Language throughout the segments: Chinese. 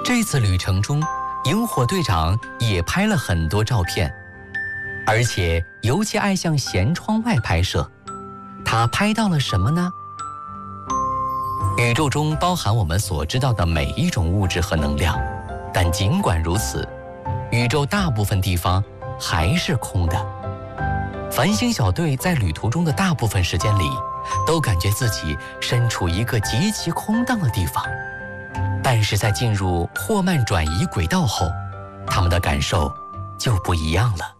这次旅程中，萤火队长也拍了很多照片，而且尤其爱向舷窗外拍摄。他拍到了什么呢？宇宙中包含我们所知道的每一种物质和能量，但尽管如此，宇宙大部分地方还是空的。繁星小队在旅途中的大部分时间里，都感觉自己身处一个极其空荡的地方。但是在进入霍曼转移轨道后，他们的感受就不一样了。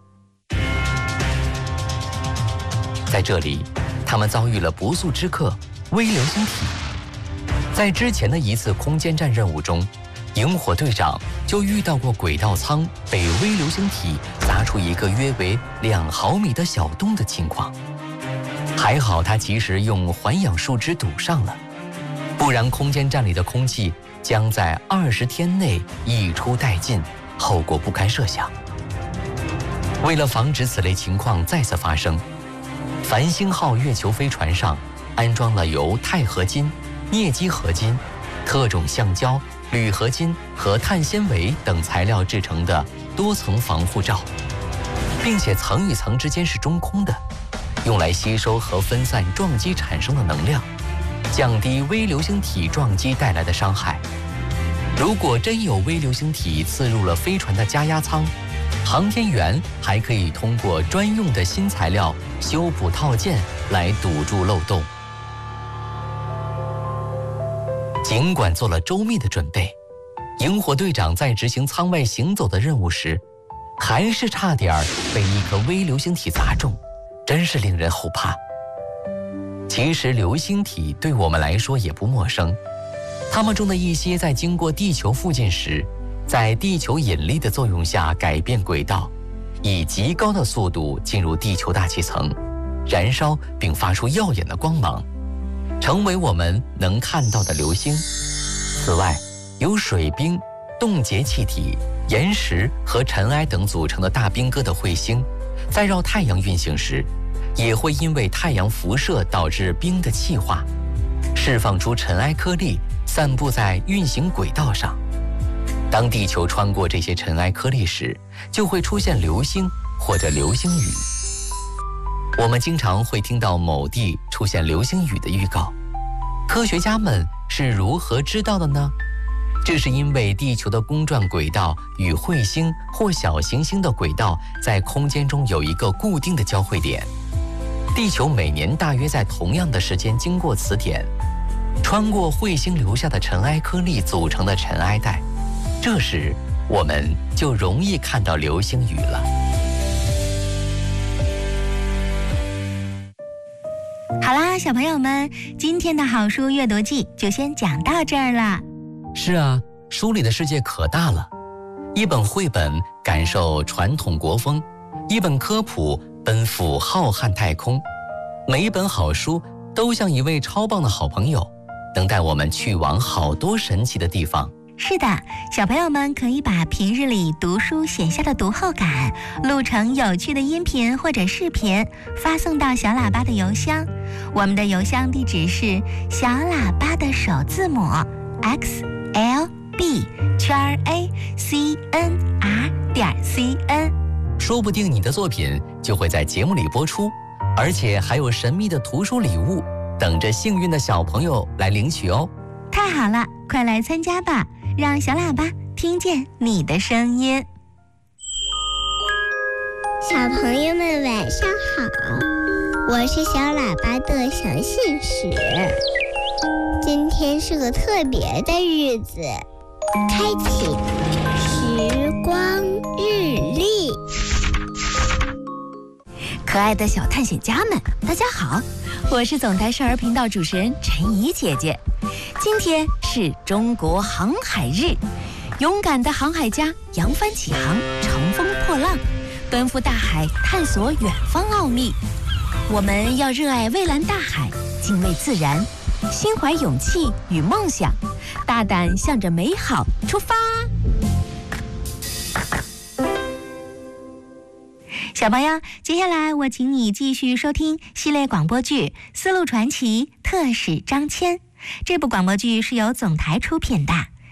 在这里，他们遭遇了不速之客微流星体。在之前的一次空间站任务中，萤火队长就遇到过轨道舱被微流星体砸出一个约为2毫米的小洞的情况。还好他及时用环氧树脂堵上了，不然空间站里的空气将在20天内溢出殆尽，后果不堪设想。为了防止此类情况再次发生，繁星号月球飞船上安装了由钛合金、镍基合金、特种橡胶、铝合金和碳纤维等材料制成的多层防护罩，并且层与层之间是中空的，用来吸收和分散撞击产生的能量，降低微流星体撞击带来的伤害。如果真有微流星体刺入了飞船的加压舱，航天员还可以通过专用的新材料修补套件来堵住漏洞。尽管做了周密的准备，萤火队长在执行舱外行走的任务时，还是差点被一颗微流星体砸中，真是令人后怕。其实流星体对我们来说也不陌生，它们中的一些在经过地球附近时，在地球引力的作用下改变轨道，以极高的速度进入地球大气层，燃烧并发出耀眼的光芒，成为我们能看到的流星。此外，由水冰、冻结气体、岩石和尘埃等组成的大冰疙的彗星，在绕太阳运行时，也会因为太阳辐射导致冰的气化，释放出尘埃颗粒，散布在运行轨道上。当地球穿过这些尘埃颗粒时，就会出现流星或者流星雨。我们经常会听到某地出现流星雨的预告，科学家们是如何知道的呢？这是因为地球的公转轨道与彗星或小行星的轨道在空间中有一个固定的交汇点，地球每年大约在同样的时间经过此点，穿过彗星留下的尘埃颗粒组成的尘埃带，这时我们就容易看到流星雨了。 好啦，小朋友们，今天的好书阅读记就先讲到这儿了。 是啊，书里的世界可大了，一本绘本感受传统国风，一本科普奔赴浩瀚太空，每一本好书都像一位超棒的好朋友，能带我们去往好多神奇的地方。 是的，小朋友们可以把平日里读书写下的读后感录成有趣的音频或者视频，发送到小喇叭的邮箱。我们的邮箱地址是小喇叭的首字母 xlb_acnr.cn， 说不定你的作品就会在节目里播出，而且还有神秘的图书礼物等着幸运的小朋友来领取哦。 太好了，快来参加吧，让小喇叭听见你的声音。 小朋友们晚上好，我是小喇叭的小信使。今天是个特别的日子，开启时光日历。 可爱的小探险家们，大家好，我是总台少儿频道主持人陈怡姐姐。今天是中国航海日，勇敢的航海家扬帆起航，乘风破浪，奔赴大海，探索远方奥秘。我们要热爱蔚蓝大海，敬畏自然，心怀勇气与梦想，大胆向着美好出发。小朋友，接下来我请你继续收听系列广播剧《丝路传奇·特使张骞》。这部广播剧是由总台出品的。